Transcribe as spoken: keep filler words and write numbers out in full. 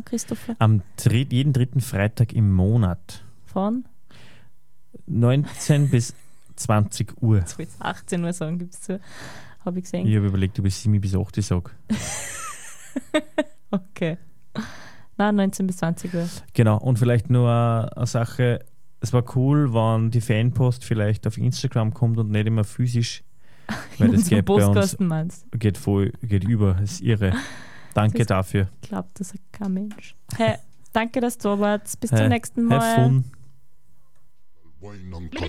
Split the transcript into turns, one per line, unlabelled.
Christopher?
Am dritt, jeden dritten Freitag im Monat.
Von?
neunzehn bis zwanzig Uhr.
Jetzt will ich achtzehn Uhr sagen, gibt es zu. Habe ich gesehen.
Ich habe überlegt, ob ich sieben bis acht Uhr sage.
Okay. Nein, neunzehn bis zwanzig Uhr.
Genau, und vielleicht nur eine, eine Sache. Es war cool, wenn die Fanpost vielleicht auf Instagram kommt und nicht immer physisch. Weil das geht bei uns
meinst.
geht voll, geht über. Das ist irre. Danke
das
dafür.
Glaubt das kein Mensch. Hey, danke, dass du da warst. Bis
hey,
zum nächsten Mal.
Have fun.
Wine and cut